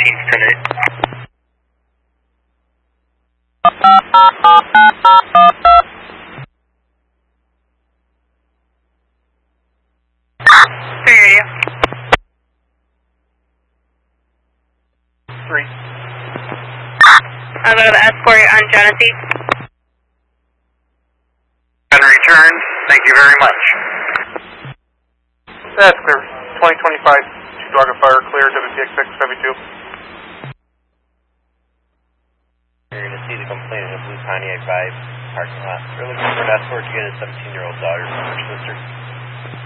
17 10-8. Radio. 3. I'll go to the escort on Genesee. And return. Thank you very much. That's clear. 2025. Chicago Fire clear. WPX 672. You're going to see the complainant in a blue Pontiac 5 parking lot. We're looking for an escort to get a 17-year-old daughter from her sister.